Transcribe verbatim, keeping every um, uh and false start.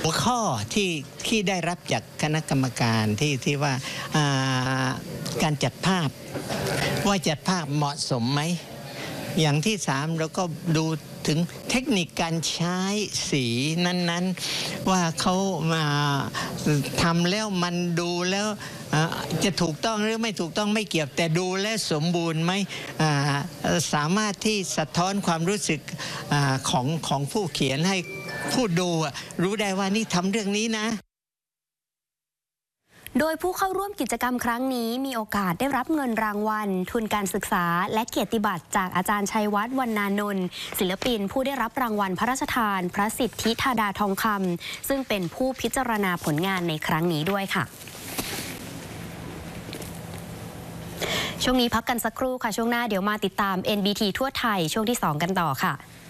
หัวข้อที่ที่ได้รับจากคณะกรรมการที่ที่ว่าการจัดภาพว่าจัดภาพเหมาะสมไหมอย่างที่สามเราก็ดูถึงเทคนิคการใช้สีนั้นๆว่าเขามาทำแล้วมันดูแล้วจะถูกต้องหรือไม่ถูกต้องไม่เกี่ยวแต่ดูและสมบูรณ์ไหมสามารถที่สะท้อนความรู้สึกของของผู้เขียนให้ผู้ดูรู้ได้ว่านี่ทำเรื่องนี้นะโดยผู้เข้าร่วมกิจกรรมครั้งนี้มีโอกาสได้รับเงินรางวัลทุนการศึกษาและเกียรติบัตรจากอาจารย์ชัยวัฒน์ วรรณานนท์ศิลปินผู้ได้รับรางวัลพระราชทานพระสิทธิธาดาทองคำซึ่งเป็นผู้พิจารณาผลงานในครั้งนี้ด้วยค่ะช่วงนี้พักกันสักครู่ค่ะช่วงหน้าเดี๋ยวมาติดตาม เอ็น บี ที ทั่วไทยช่วงที่สองกันต่อค่ะ